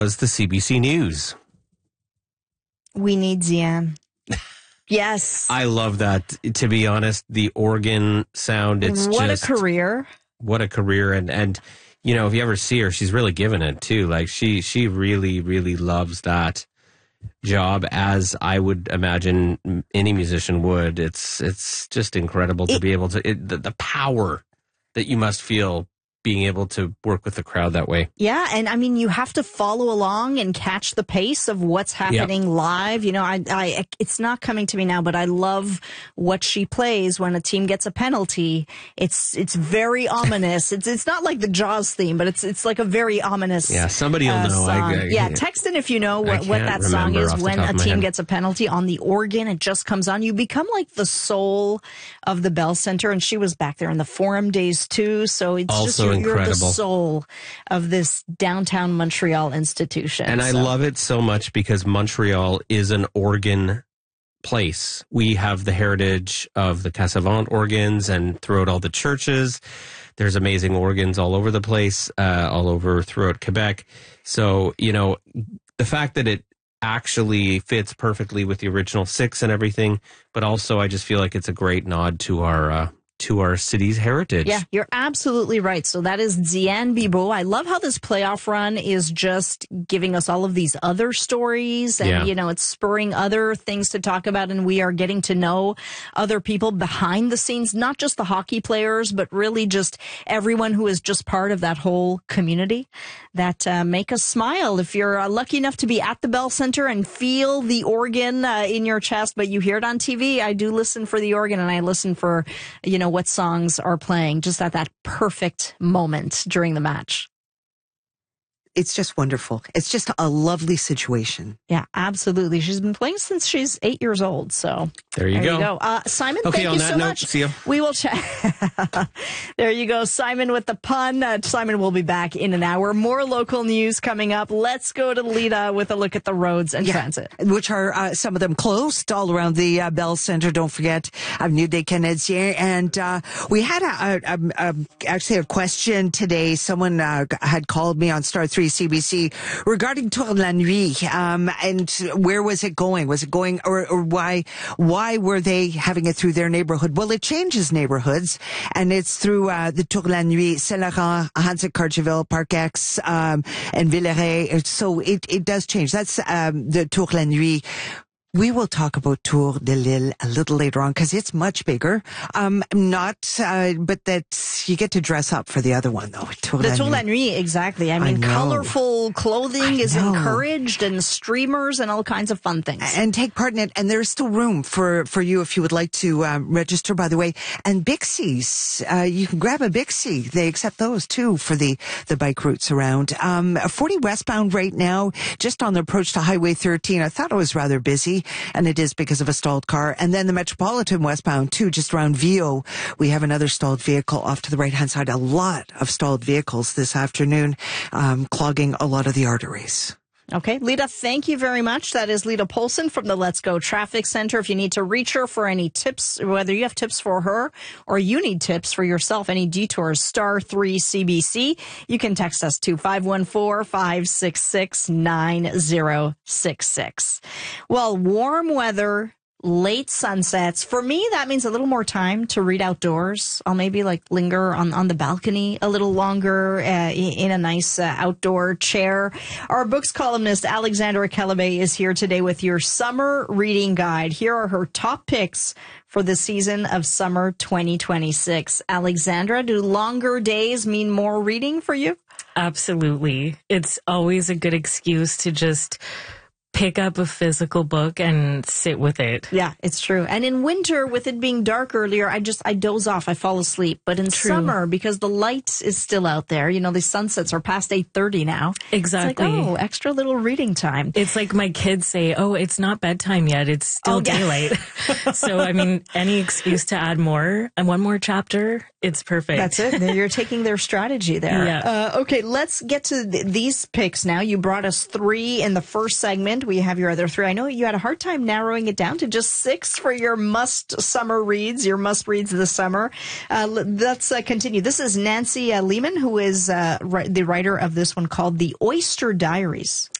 was the CBC News. We need Zian. Yes. I love that. To be honest, the organ sound, it's what just... a career. What a career. And you know, if you ever see her, she's really given it too. Like she really, really loves that job, as I would imagine any musician would. It's just incredible to be able to, the power that you must feel being able to work with the crowd that way. Yeah, and I mean, you have to follow along and catch the pace of what's happening live. You know, I it's not coming to me now, but I love what she plays when a team gets a penalty. It's very ominous. It's not like the Jaws theme, but it's like a very ominous. Yeah, somebody will know. Text in if you know what that song is when a team gets a penalty on the organ. It just comes on. You become like the soul of the Bell Center, and she was back there in the Forum days too. So it's also just you're the incredible. soul of this downtown Montreal institution. And I love it so much because Montreal is an organ place. We have the heritage of the Cassavant organs, and throughout all the churches, there's amazing organs all over the place, all over throughout Quebec. So, you know, the fact that it actually fits perfectly with the original 6 and everything, but also I just feel like it's a great nod to our city's heritage. Yeah, you're absolutely right. So that is Zian Bibeau. I love how this playoff run is just giving us all of these other stories, and you know, it's spurring other things to talk about, and we are getting to know other people behind the scenes, not just the hockey players, but really just everyone who is just part of that whole community that make us smile. If you're lucky enough to be at the Bell Center and feel the organ in your chest, but you hear it on TV, I do listen for the organ, and I listen for, you know, what songs are playing just at that perfect moment during the match. It's just wonderful. It's just a lovely situation. Yeah, absolutely. She's been playing since she's 8 years old. So there you go. Simon, okay, thank you so much. See you. We will chat. There you go. Simon with the pun. Simon will be back in an hour. More local news coming up. Let's go to Lita with a look at the roads and transit. Which are some of them closed all around the Bell Center. Don't forget Avenue des Canadiens. And we had actually a question today. Someone had called me on Star 3 CBC regarding Tour de la Nuit, and where was it going? Was it going, or why were they having it through their neighborhood? Well, it changes neighborhoods, and it's through the Tour de la Nuit, Saint-Laurent, Hansik, Cartierville, Parc X, and Villeray. So it does change. That's the Tour de la Nuit. We will talk about Tour de l'Île a little later on because it's much bigger. But that you get to dress up for the other one, though. Tour de la Nuit, exactly. I mean, colorful clothing is encouraged, and streamers and all kinds of fun things. And take part in it. And there's still room for you if you would like to register, by the way. And Bixies, you can grab a Bixie. They accept those, too, for the bike routes around. 40 westbound right now, just on the approach to Highway 13. I thought it was rather busy. And it is because of a stalled car. And then the Metropolitan westbound, too, just around Vio. We have another stalled vehicle off to the right-hand side. A lot of stalled vehicles this afternoon, clogging a lot of the arteries. Okay, Lita, thank you very much. That is Lita Polson from the Let's Go Traffic Center. If you need to reach her for any tips, whether you have tips for her or you need tips for yourself, any detours, star 3 CBC, you can text us to 514-566-9066. Well, warm weather, late sunsets. For me, that means a little more time to read outdoors. I'll maybe linger on the balcony a little longer in a nice outdoor chair. Our books columnist, Alexandra Kelebe, is here today with your summer reading guide. Here are her top picks for the season of summer 2026. Alexandra, do longer days mean more reading for you? Absolutely. It's always a good excuse to just pick up a physical book and sit with it. Yeah, it's true. And in winter, with it being dark earlier, I doze off. I fall asleep. But in summer, because the light is still out there, you know, the sunsets are past 8:30 now. Exactly. It's like, extra little reading time. It's like my kids say, it's not bedtime yet. It's still daylight. So, I mean, any excuse to add more and one more chapter, it's perfect. That's it. You're taking their strategy there. Yeah. Okay, let's get to these picks now. You brought us 3 in the first segment. moment. We have your other three. I know you had a hard time narrowing it down to just 6 for your must summer reads, your must reads this summer. Let's continue. This is Nancy Lehman, who is the writer of this one called The Oyster Diaries.